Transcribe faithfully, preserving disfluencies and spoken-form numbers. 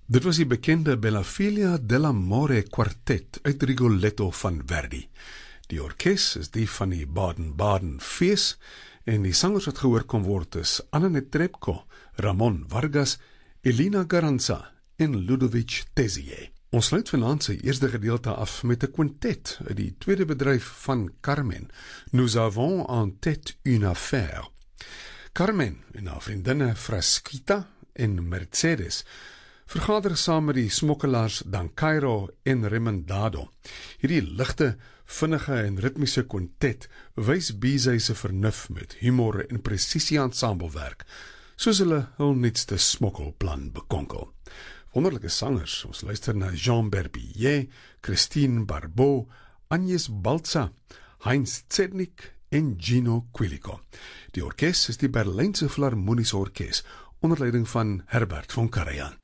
Dit was die bekende Bella Filia dell'Amore kwartet uit Rigoletto van Verdi. Die orkes is die van die Baden-Baden Fees en die sangers wat gehoor kon word is Anna Netrebko, Ramon Vargas, Elina Garanza en Ludovic Tezier. Ons sluit vanaand sy eerste gedeelte af met 'n kwintet uit die tweede bedryf van Carmen, Nous avons en tête une affaire. Carmen en haar vriendinne Frasquita en Mercedes vergader saam met die smokkelaars Dan Cairo en Remendado. Hierdie ligte, vinnige en ritmiese kwintet wys Bizet se vernuf met humor en presisie ensemblewerk, soos hulle hul nuutste smokkelplan bekonkel. Wonderlike sangers, ons luister na Jean Berbier, Christine Barbeau, Agnes Balza, Heinz Zednik en Gino Quilico. Die orkes is die Berlijnse Philharmonische Orkes, onder leiding van Herbert von Karajan.